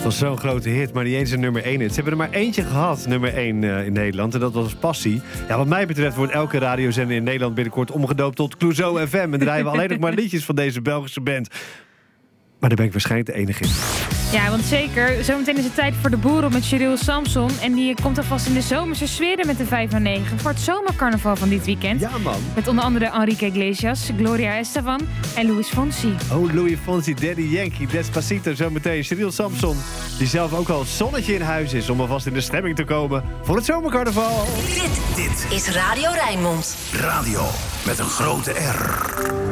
Het was zo'n grote hit, maar niet eens een nummer 1 hit. Ze hebben er maar eentje gehad, nummer 1 in Nederland. En dat was Passie. Ja, wat mij betreft wordt elke radiozender in Nederland binnenkort omgedoopt tot Clouseau FM. En draaien we alleen nog maar liedjes van deze Belgische band. Maar daar ben ik waarschijnlijk de enige in. Ja, want zeker. Zometeen is het tijd voor de Boerop met Cheryl Samson. En die komt alvast in de zomerse sfeer met de 5 aan 9. Voor het zomercarnaval van dit weekend. Ja, man. Met onder andere Enrique Iglesias, Gloria Estefan en Luis Fonsi. Oh, Louis Fonsi, Daddy Yankee, Despacito. Zometeen Cheryl Samson. Die zelf ook al een zonnetje in huis is om alvast in de stemming te komen voor het zomercarnaval. Dit is Radio Rijnmond. Radio met een grote R.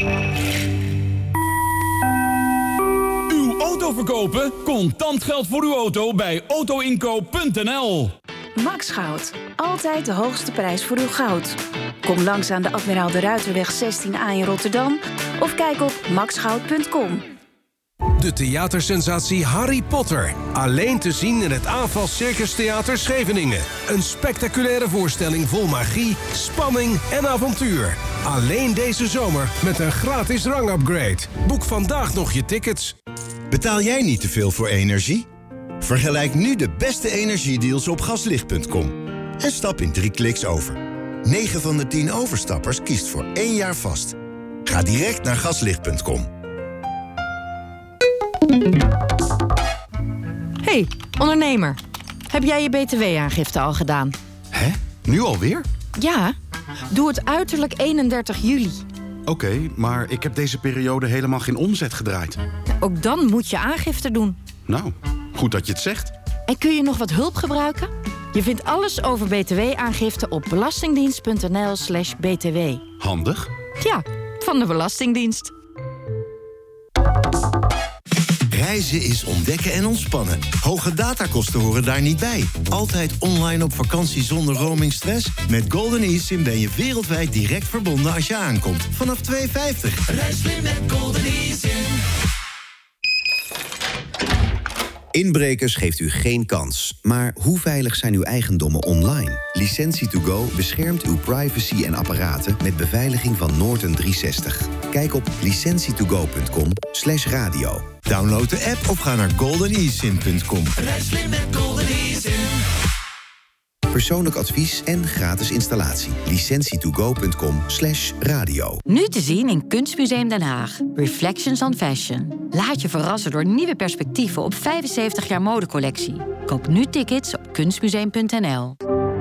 Auto verkopen? Contant geld voor uw auto bij autoinkoop.nl. Max Goud. Altijd de hoogste prijs voor uw goud. Kom langs aan de Admiraal de Ruiterweg 16A in Rotterdam of kijk op maxgoud.com. De theatersensatie Harry Potter. Alleen te zien in het AFAS Circus Theater Scheveningen. Een spectaculaire voorstelling vol magie, spanning en avontuur. Alleen deze zomer met een gratis rangupgrade. Boek vandaag nog je tickets. Betaal jij niet te veel voor energie? Vergelijk nu de beste energiedeals op gaslicht.com. En stap in 3 kliks over. 9 van de 10 overstappers kiest voor 1 jaar vast. Ga direct naar gaslicht.com. Hey, ondernemer. Heb jij je btw-aangifte al gedaan? Hè? Nu alweer? Ja, doe het uiterlijk 31 juli. Oké, maar ik heb deze periode helemaal geen omzet gedraaid. Ook dan moet je aangifte doen. Nou, goed dat je het zegt. En kun je nog wat hulp gebruiken? Je vindt alles over btw-aangifte op belastingdienst.nl/btw. Handig. Ja, van de Belastingdienst. Reizen is ontdekken en ontspannen. Hoge datakosten horen daar niet bij. Altijd online op vakantie zonder roamingstress? Met Golden eSIM ben je wereldwijd direct verbonden als je aankomt. Vanaf €2,50. Reis weer met Golden eSIM. Inbrekers geeft u geen kans. Maar hoe veilig zijn uw eigendommen online? Licentie2Go beschermt uw privacy en apparaten met beveiliging van Norton 360. Kijk op licentietogo.com/radio. Download de app of ga naar goldenesim.com. Reis weer met Golden eSIM. Persoonlijk advies en gratis installatie. Licentietogo.com/radio. Nu te zien in Kunstmuseum Den Haag. Reflections on Fashion. Laat je verrassen door nieuwe perspectieven op 75 jaar modecollectie. Koop nu tickets op kunstmuseum.nl.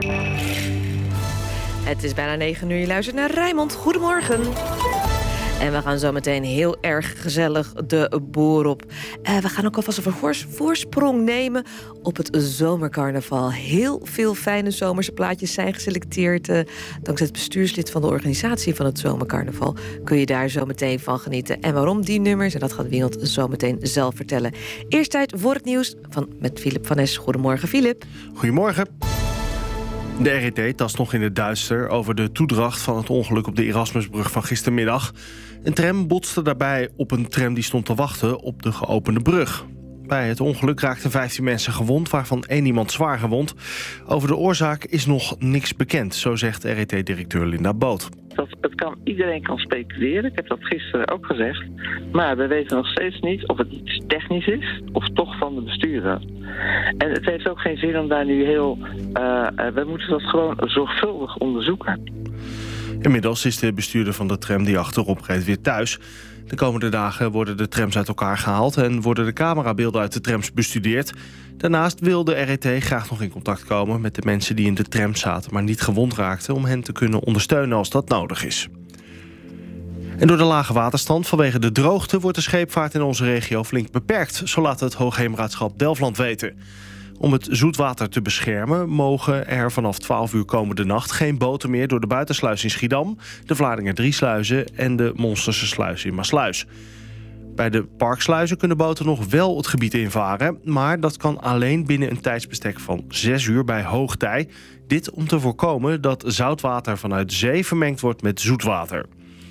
Het is bijna 9 uur, je luistert naar Rijnmond. Goedemorgen. En we gaan zo meteen heel erg gezellig de boer op. We gaan ook alvast een voorsprong nemen op het zomercarnaval. Heel veel fijne zomerse plaatjes zijn geselecteerd. Dankzij het bestuurslid van de organisatie van het zomercarnaval kun je daar zo meteen van genieten. En waarom die nummers, en dat gaat Wienald zo meteen zelf vertellen. Eerst tijd voor het nieuws met Philip van Es. Goedemorgen, Philip. Goedemorgen. De RET tast nog in het duister over de toedracht van het ongeluk op de Erasmusbrug van gistermiddag. Een tram botste daarbij op een tram die stond te wachten op de geopende brug. Bij het ongeluk raakten 15 mensen gewond, waarvan 1 iemand zwaar gewond. Over de oorzaak is nog niks bekend, zo zegt RET-directeur Linda Boot. Iedereen kan speculeren, ik heb dat gisteren ook gezegd. Maar we weten nog steeds niet of het iets technisch is of toch van de bestuurder. En het heeft ook geen zin om daar nu we moeten dat gewoon zorgvuldig onderzoeken. Inmiddels is de bestuurder van de tram die achterop reed weer thuis. De komende dagen worden de trams uit elkaar gehaald en worden de camerabeelden uit de trams bestudeerd. Daarnaast wil de RET graag nog in contact komen met de mensen die in de tram zaten, maar niet gewond raakten, om hen te kunnen ondersteunen als dat nodig is. En door de lage waterstand vanwege de droogte wordt de scheepvaart in onze regio flink beperkt, zo laat het Hoogheemraadschap Delfland weten. Om het zoetwater te beschermen mogen er vanaf 12 uur komende nacht geen boten meer door de buitensluis in Schiedam, de Vlaardingen 3 sluizen en de Monsterse sluis in Maasluis. Bij de parksluizen kunnen boten nog wel het gebied invaren, maar dat kan alleen binnen een tijdsbestek van 6 uur bij hoogtij. Dit om te voorkomen dat zoutwater vanuit zee vermengd wordt met zoetwater.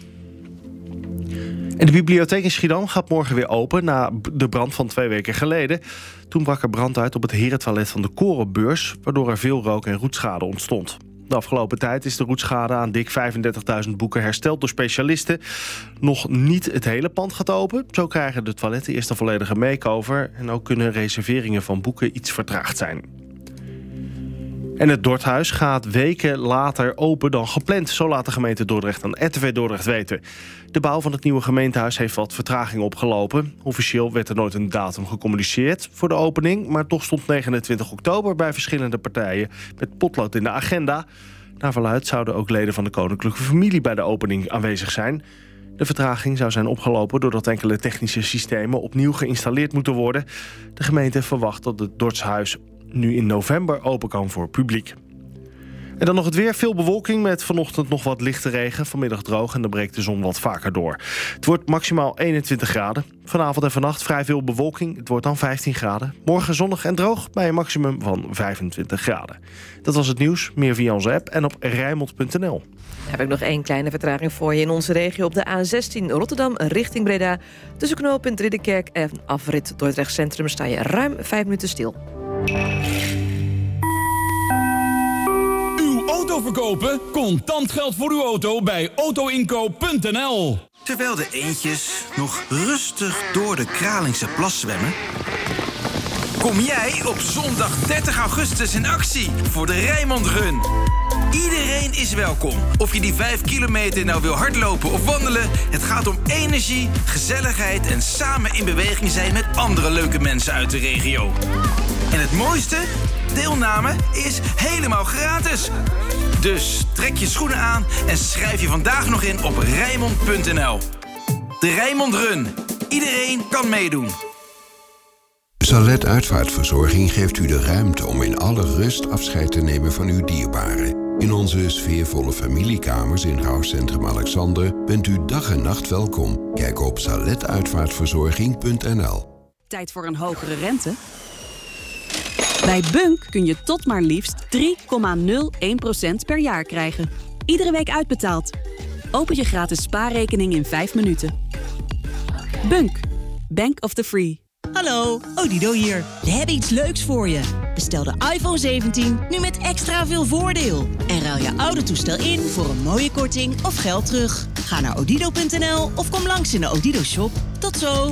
En de bibliotheek in Schiedam gaat morgen weer open na de brand van 2 weken geleden. Toen brak er brand uit op het herentoilet van de Korenbeurs, waardoor er veel rook- en roetschade ontstond. De afgelopen tijd is de roetschade aan dik 35.000 boeken hersteld door specialisten. Nog niet het hele pand gaat open. Zo krijgen de toiletten eerst een volledige make-over. En ook kunnen reserveringen van boeken iets vertraagd zijn. En het Dorthuis gaat weken later open dan gepland. Zo laat de gemeente Dordrecht aan RTV Dordrecht weten. De bouw van het nieuwe gemeentehuis heeft wat vertraging opgelopen. Officieel werd er nooit een datum gecommuniceerd voor de opening. Maar toch stond 29 oktober bij verschillende partijen met potlood in de agenda. Naar verluidt zouden ook leden van de koninklijke familie bij de opening aanwezig zijn. De vertraging zou zijn opgelopen doordat enkele technische systemen opnieuw geïnstalleerd moeten worden. De gemeente verwacht dat het Dortshuis nu in november open kan voor publiek. En dan nog het weer. Veel bewolking met vanochtend nog wat lichte regen. Vanmiddag droog en dan breekt de zon wat vaker door. Het wordt maximaal 21 graden. Vanavond en vannacht vrij veel bewolking. Het wordt dan 15 graden. Morgen zonnig en droog bij een maximum van 25 graden. Dat was het nieuws. Meer via onze app en op Rijnmond.nl. Heb ik nog één kleine vertraging voor je in onze regio op de A16 Rotterdam richting Breda. Tussen knooppunt Ridderkerk en afrit Dordrecht Centrum sta je ruim 5 minuten stil. Uw auto verkopen? Contant geld voor uw auto bij autoinkoop.nl. Terwijl de eendjes nog rustig door de Kralingse plas zwemmen, kom jij op zondag 30 augustus in actie voor de Rijnmond Run. Iedereen is welkom. Of je die 5 kilometer nou wil hardlopen of wandelen, het gaat om energie, gezelligheid en samen in beweging zijn met andere leuke mensen uit de regio. En het mooiste? Deelname is helemaal gratis. Dus trek je schoenen aan en schrijf je vandaag nog in op Rijnmond.nl. De Rijnmond Run. Iedereen kan meedoen. Salet Uitvaartverzorging geeft u de ruimte om in alle rust afscheid te nemen van uw dierbaren. In onze sfeervolle familiekamers in Rouwcentrum Alexander bent u dag en nacht welkom. Kijk op saletuitvaartverzorging.nl. Tijd voor een hogere rente? Bij Bunk kun je tot maar liefst 3,01% per jaar krijgen. Iedere week uitbetaald. Open je gratis spaarrekening in 5 minuten. Bunk. Bank of the Free. Hallo, Odido hier. We hebben iets leuks voor je. Bestel de iPhone 17 nu met extra veel voordeel. En ruil je oude toestel in voor een mooie korting of geld terug. Ga naar odido.nl of kom langs in de Odido shop. Tot zo.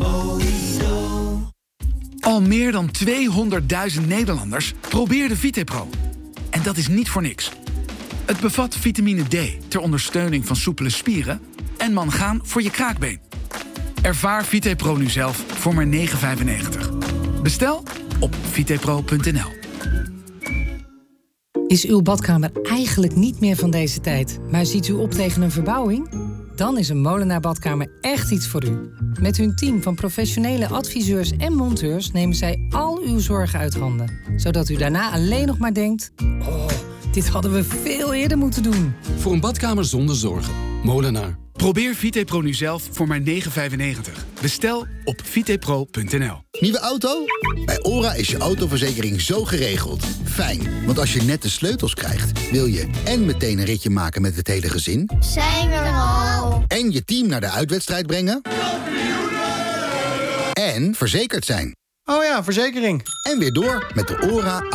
Al meer dan 200.000 Nederlanders probeerden VitePro. En dat is niet voor niks. Het bevat vitamine D ter ondersteuning van soepele spieren en mangaan voor je kraakbeen. Ervaar VitePro nu zelf voor maar €9,95. Bestel op vitepro.nl. Is uw badkamer eigenlijk niet meer van deze tijd, maar ziet u op tegen een verbouwing? Dan is een Molenaar Badkamer echt iets voor u. Met hun team van professionele adviseurs en monteurs nemen zij al uw zorgen uit handen. Zodat u daarna alleen nog maar denkt: oh, dit hadden we veel eerder moeten doen. Voor een badkamer zonder zorgen. Molenaar. Probeer VitePro nu zelf voor maar €9,95. Bestel op vitepro.nl. Nieuwe auto? Bij ORA is je autoverzekering zo geregeld. Fijn, want als je net de sleutels krijgt, wil je en meteen een ritje maken met het hele gezin. Zijn we er al? En je team naar de uitwedstrijd brengen. En verzekerd zijn. Oh ja, verzekering. En weer door met de ORA